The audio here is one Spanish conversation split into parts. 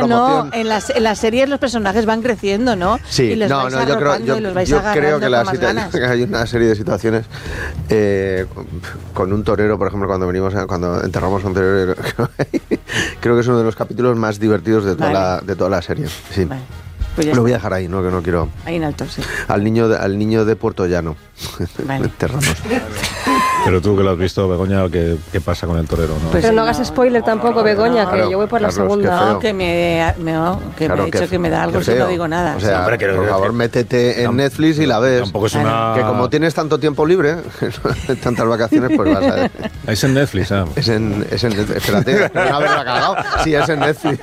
promoción. no, en las series los personajes van creciendo, ¿no? Sí, y los no, vais no, yo arropando y los vais creo agarrando que, con más ganas. que hay una serie de situaciones con un torero, por ejemplo, cuando enterramos a un torero, creo que es uno de los capítulos más divertidos de toda la serie. Sí. Vale. Pues lo voy a dejar ahí, ¿no? Que no quiero. Ahí en alto, sí. Al niño de Puerto Llano. Vale. Enterramos. Pero tú que lo has visto, Begoña, ¿qué pasa con el torero? ¿No? Pero no hagas spoiler tampoco, Begoña, que yo voy por la Carlos, segunda. No, que me ha dicho que me da algo si no digo nada. O sea, hombre, por favor, métete en Netflix y la ves. Tampoco es una... Que como tienes tanto tiempo libre, tantas vacaciones, pues vas a ver. Es en Netflix, ¿ah? Es en Netflix. Espérate, no haberla cagado. Sí, es en Netflix.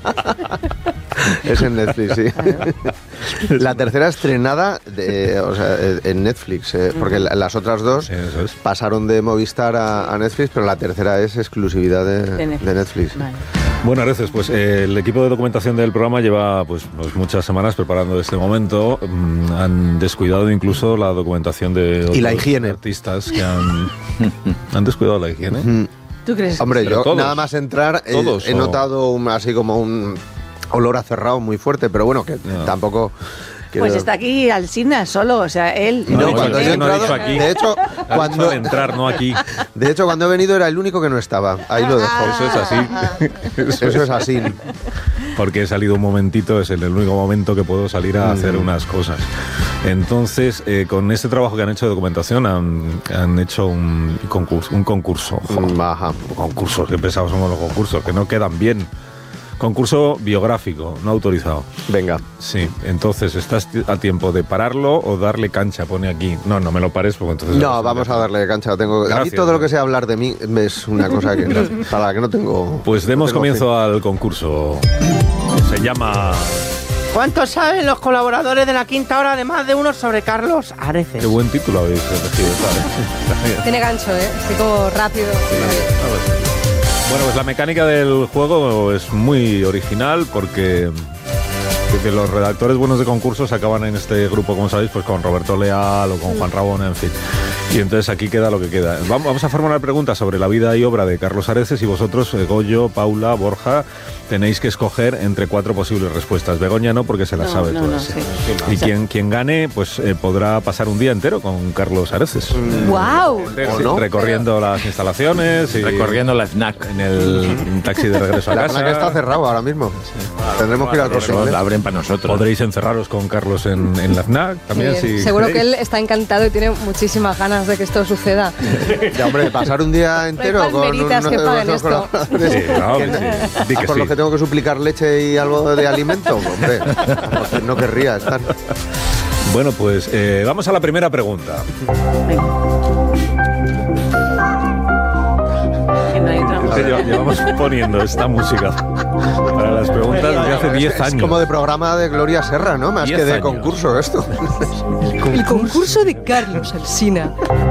Es en Netflix, sí. La tercera estrenada en Netflix, porque las otras dos Sí, eso es. pasaron de Movistar a Netflix, pero la tercera es exclusividad de Netflix. Vale. Bueno, Areces, pues el equipo de documentación del programa lleva pues muchas semanas preparando este momento. Han descuidado incluso la documentación de otros la higiene. artistas que han descuidado la higiene. ¿Tú crees? Hombre, Pero yo todos, nada más entrar he notado así como un olor a cerrado muy fuerte, pero bueno, que tampoco... Pues está aquí Alsina solo, o sea, él... No, cuando yo he entrado, aquí. de hecho, Cuando entrar, no aquí. De hecho, cuando he venido era el único que no estaba. Ahí lo dejo. Eso es así. Eso es así. Porque he salido un momentito, es el único momento que puedo salir a hacer unas cosas. Entonces, con este trabajo que han hecho de documentación, han hecho un concurso. Ajá. Concursos, qué pesados somos los concursos, que no quedan bien. Concurso biográfico, no autorizado. Venga. Sí, entonces, ¿estás a tiempo de pararlo o darle cancha? Pone aquí. No me lo pares porque entonces... No, vamos a darle cancha. A mí todo lo que sea hablar de mí es una cosa para la que no tengo... Pues demos comienzo al concurso. Se llama... ¿Cuánto saben los colaboradores de La Quinta Hora, además de uno, sobre Carlos Areces? Qué buen título habéis elegido. ¿Vale? Tiene gancho, así como rápido. Bueno, pues la mecánica del juego es muy original porque los redactores buenos de concursos acaban en este grupo, como sabéis, pues con Roberto Leal o con Juan Rabona, en fin. Y entonces aquí queda lo que queda. Vamos a formular preguntas sobre la vida y obra de Carlos Areces y vosotros, Goyo, Paula, Borja, tenéis que escoger entre 4 posibles respuestas. Begoña no, porque se las sabe todas. Sí. Y quien gane, pues podrá pasar un día entero con Carlos Areces. ¡Guau! no? Recorriendo las instalaciones y recorriendo la FNAC. en el taxi de regreso a La casa. FNAC está cerrado ahora mismo. Tendremos que ir al Corte Eso Inglés. la abren para nosotros. Podréis encerraros con Carlos en la FNAC también. Si Seguro que queréis. él está encantado y tiene muchísimas ganas de que esto suceda. Ya, hombre, pasar un día entero Hay con palmeritas que paguen esto. colaboradores. Sí, no, sí, di que Por sí. lo que tengo que suplicar leche y algo de alimento, hombre, no querría estar. Bueno, pues vamos a la primera pregunta. Que no hay otra cosa. Llevamos poniendo esta música para las preguntas desde hace 10 años. Es como de programa de Gloria Serra, ¿no? Más 10 que de años. concurso esto. El concurso de Carlos Alsina.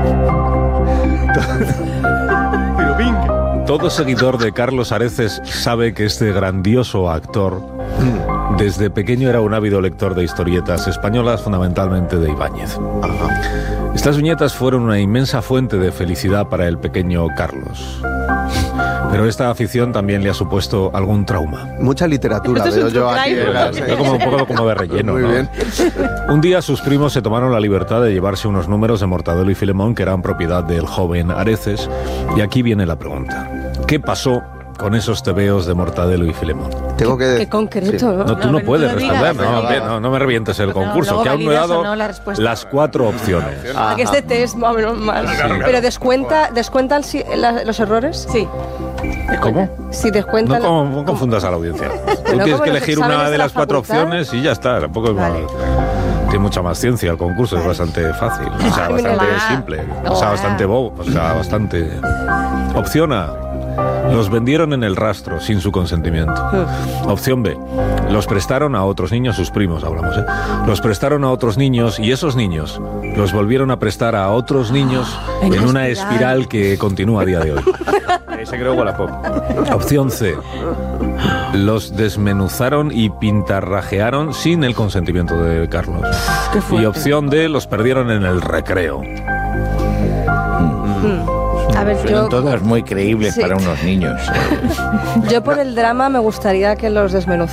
Todo seguidor de Carlos Areces sabe que este grandioso actor desde pequeño era un ávido lector de historietas españolas, fundamentalmente de Ibáñez. Estas viñetas fueron una inmensa fuente de felicidad para el pequeño Carlos. Pero esta afición también le ha supuesto algún trauma. Mucha literatura Esto es veo un yo true aquí. crime. Fue como un poco como de relleno, Muy ¿no? bien. Un día sus primos se tomaron la libertad de llevarse unos números de Mortadelo y Filemón que eran propiedad del joven Areces. Y aquí viene la pregunta. ¿Qué pasó con esos tebeos de Mortadelo y Filemón? Tengo que... Qué concreto, ¿no? No, tú no pero puedes tú no responder, digas, no, no. hombre, no me revientes el concurso, luego que aún no he validas dado o no la respuesta. las 4 opciones. A que este test más o menos mal. Pero descuentan los errores. Sí. ¿Cómo? Si descuentan. No confundas a la audiencia. Tú Bueno, tienes como que los elegir exámenes una de de la las 4 facultad. opciones y ya está. Tampoco es Vale. tiene mucha más ciencia el concurso, es bastante fácil, o sea, Ay, bastante mira. simple, o sea, bastante bobo, o sea, bastante... Opción A. Los vendieron en el rastro sin su consentimiento. Opción B. Los prestaron a otros niños, sus primos hablamos, Los prestaron a otros niños y esos niños los volvieron a prestar a otros niños en una espiral que continúa a día de hoy. Ahí se creó Wallapop. Opción C. Los desmenuzaron y pintarrajearon sin el consentimiento de Carlos. Y opción D. Los perdieron en el recreo. A ver, Son todas muy creíbles Sí. para unos niños. yo por el drama me gustaría que los desmenuzaran.